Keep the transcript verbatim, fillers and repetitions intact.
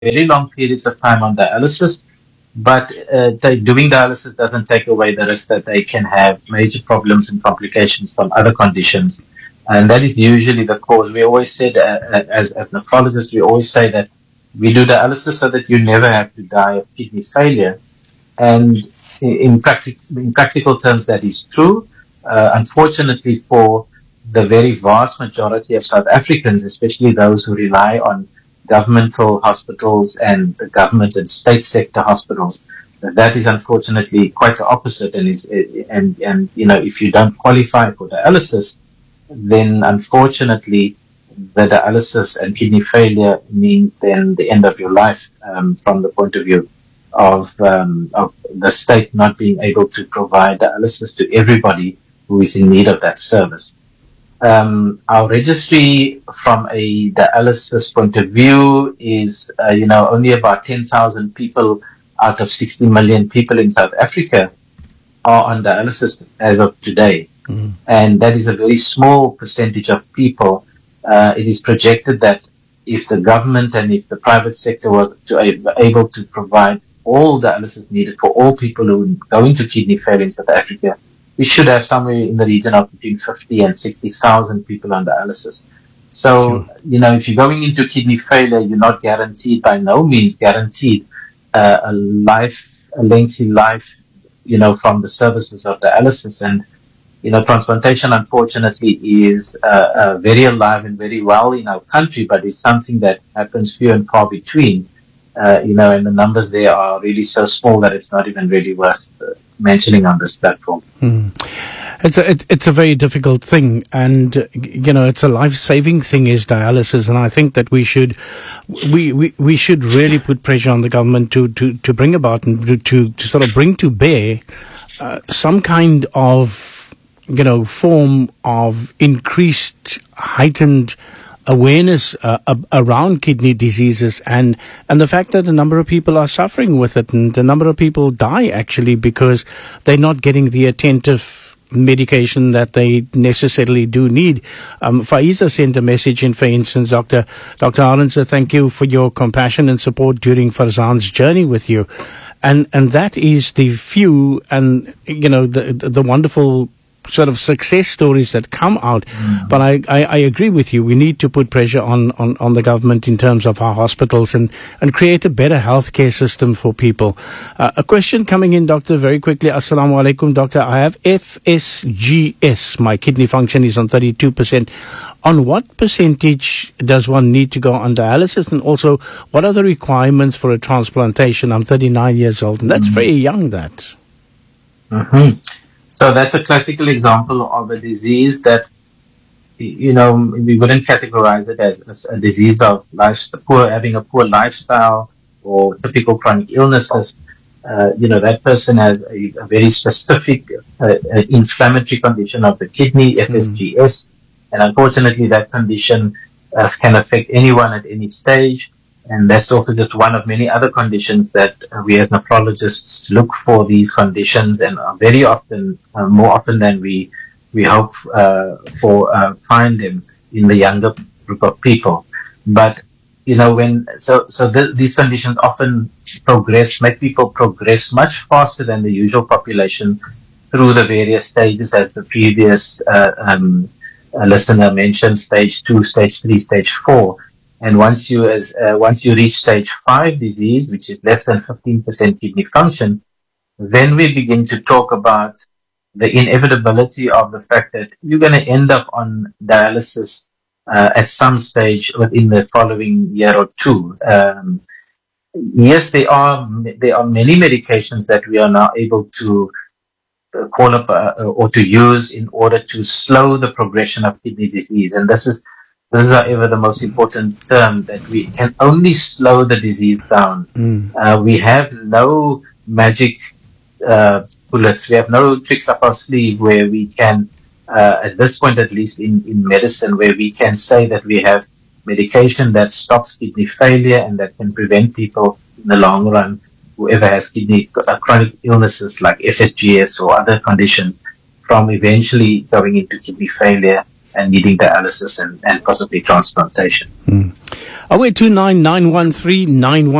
very long periods of time on dialysis, but uh, they, doing dialysis doesn't take away the risk that they can have major problems and complications from other conditions. And that is usually the cause. We always said, uh, as, as nephrologists, we always say that we do dialysis so that you never have to die of kidney failure. And in, in, practic- in practical terms, that is true. Uh, unfortunately, for the very vast majority of South Africans, especially those who rely on governmental hospitals and the government and state sector hospitals, that is unfortunately quite the opposite. And is and and you know, if you don't qualify for dialysis, then unfortunately the dialysis and kidney failure means then the end of your life, um, from the point of view of um, of the state not being able to provide dialysis to everybody who is in need of that service. Um, our registry from a dialysis point of view is, uh, you know, only about ten thousand people out of sixty million people in South Africa are on dialysis as of today. Mm-hmm. And that is a very small percentage of people. Uh, it is projected that if the government and if the private sector was to a- able to provide all dialysis needed for all people who go into kidney failure in South Africa, we should have somewhere in the region of between fifty and sixty thousand people on dialysis. So, sure. you know, if you're going into kidney failure, you're not guaranteed, by no means guaranteed, uh, a life, a lengthy life, you know, from the services of dialysis. And, you know, transplantation, unfortunately, is uh, uh, very alive and very well in our country, but it's something that happens few and far between, uh, you know, and the numbers there are really so small that it's not even really worth uh, mentioning on this platform. Mm. It's a it, it's a very difficult thing, and uh, you know, it's a life-saving thing is dialysis, and I think that we should we, we, we should really put pressure on the government to, to, to bring about and to, to, to sort of bring to bear uh, some kind of, you know, form of increased, heightened awareness uh, ab- around kidney diseases, and and the fact that a number of people are suffering with it, and a number of people die actually because they're not getting the attentive medication that they necessarily do need. Um, Faiza sent a message in, for instance, Doctor Doctor Arendse, thank you for your compassion and support during Farzan's journey with you, and and that is the few and you know the the, the wonderful sort of success stories that come out. Mm-hmm. But I, I, I agree with you. We need to put pressure on, on, on the government in terms of our hospitals and, and create a better healthcare system for people. Uh, a question coming in, Doctor, very quickly. Assalamu alaikum, Doctor. I have F S G S. My kidney function is on thirty-two percent. On what percentage does one need to go on dialysis? And also, what are the requirements for a transplantation? I'm thirty-nine years old, and that's mm-hmm. very young, that. Mm-hmm. So that's a classical example of a disease that, you know, we wouldn't categorize it as, as a disease of life, poor, having a poor lifestyle or typical chronic illnesses. Uh, you know, that person has a, a very specific uh, uh, inflammatory condition of the kidney, F S G S, mm. and unfortunately that condition uh, can affect anyone at any stage. And that's also just one of many other conditions that uh, we as nephrologists look for these conditions, and uh, very often, uh, more often than we we hope uh, for, uh, find them in the younger group of people. But you know, when so so th- these conditions often progress, make people progress much faster than the usual population through the various stages, as the previous uh, um, uh, listener mentioned: stage two, stage three, stage four. And once you as uh, once you reach stage five disease, which is less than fifteen percent kidney function, then we begin to talk about the inevitability of the fact that you're going to end up on dialysis uh, at some stage within the following year or two. Um, yes, there are there are many medications that we are now able to uh, call up uh, or to use in order to slow the progression of kidney disease, and this is. This is, however, the most important term, that we can only slow the disease down. Mm. Uh, we have no magic uh, bullets. We have no tricks up our sleeve where we can, uh, at this point at least in, in medicine, where we can say that we have medication that stops kidney failure and that can prevent people in the long run, whoever has kidney uh, chronic illnesses like F S G S or other conditions, from eventually going into kidney failure and needing dialysis and, and possibly transplantation. Mm. oh eight two nine, nine one three, nine one